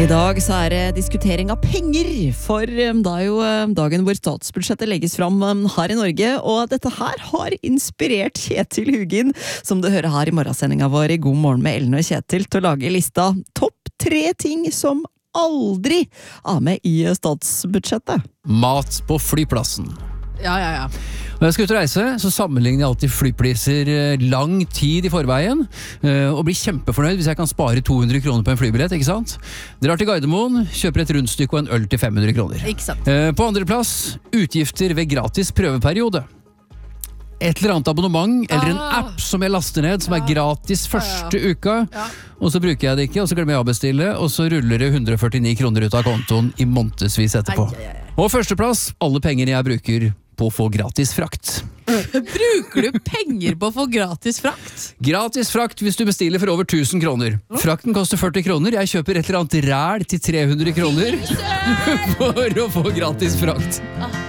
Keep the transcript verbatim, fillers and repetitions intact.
I dag så er det diskutering av penger, for um, det er jo um, dagen hvor statsbudsjettet legges fram um, her i Norge, og dette her har inspirert Kjetil Hugin, som du hører her i morgensendinga vår i God morgen med Ellen og Kjetil, til å lage lista topp tre ting som aldri er med i statsbudsjettet. Mat på flyplassen. Ja, ja, ja. Når jeg skal ut og reise, så sammenligner jeg alltid flypriser lang tid i forveien, og blir kjempefornøyd hvis jeg kan spare to hundre kroner på en flybillett, ikke sant? Drar til Gardermoen, kjøper et rundstykke og en øl til fem hundre kroner. Ikke sant. På andre plass, utgifter ved gratis prøveperiode. Et eller annet abonnement, eller en Ah. app som jeg laster ned, som er gratis første uka, Ja. og så bruker jeg det ikke, og så glemmer jeg å bestille, og så ruller det hundre og førtini kroner ut av kontoen i månedsvis etterpå. Ai, ai, ai. Og førsteplass, alle penger jeg bruker på å få gratis frakt. Bruker du penger på å få gratis frakt? Gratis frakt hvis du bestiller for over tusen kroner. Frakten koster førti kroner, jeg kjøper et eller annet ræl til tre hundre kroner for å få gratis frakt.